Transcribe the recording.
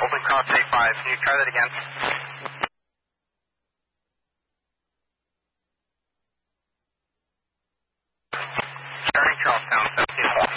probably cross A5. Can you try that again?